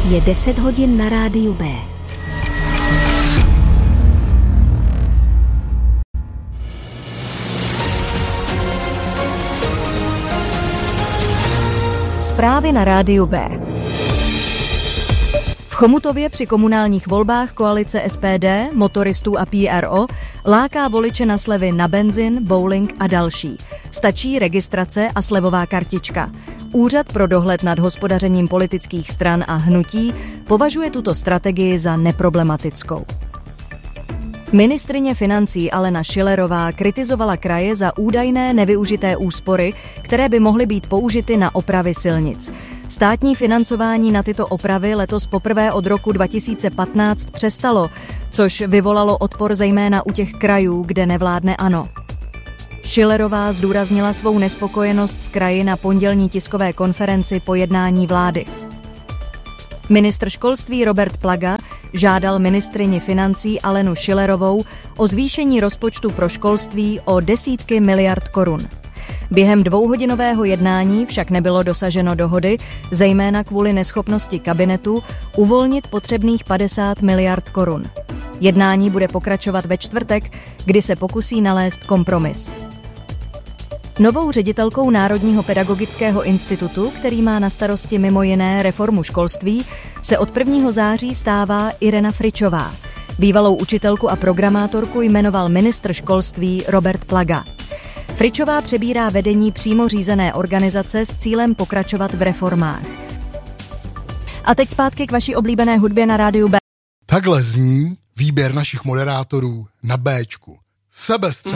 Je 10 hodin na rádiu B. Zprávy na rádiu B. V Chomutově při komunálních volbách koalice SPD, motoristů a PRO láká voliče na slevy na benzin, bowling a další. Stačí registrace a slevová kartička. Úřad pro dohled nad hospodařením politických stran a hnutí považuje tuto strategii za neproblematickou. Ministryně financí Alena Schillerová kritizovala kraje za údajné nevyužité úspory, které by mohly být použity na opravy silnic. Státní financování na tyto opravy letos poprvé od roku 2015 přestalo, což vyvolalo odpor zejména u těch krajů, kde nevládne ANO. Schillerová zdůraznila svou nespokojenost s kraji na pondělní tiskové konferenci po jednání vlády. Ministr školství Robert Plaga žádal ministryni financí Alenu Schillerovou o zvýšení rozpočtu pro školství o desítky miliard korun. Během dvouhodinového jednání však nebylo dosaženo dohody, zejména kvůli neschopnosti kabinetu uvolnit potřebných 50 miliard korun. Jednání bude pokračovat ve čtvrtek, kdy se pokusí nalézt kompromis. Novou ředitelkou Národního pedagogického institutu, který má na starosti mimo jiné reformu školství, se od 1. září stává Irena Fričová. Bývalou učitelku a programátorku jmenoval ministr školství Robert Plaga. Fričová přebírá vedení přímo řízené organizace s cílem pokračovat v reformách. A teď zpátky k vaší oblíbené hudbě na rádiu B. Takhle zní výběr našich moderátorů na Béčku. Sebestřed.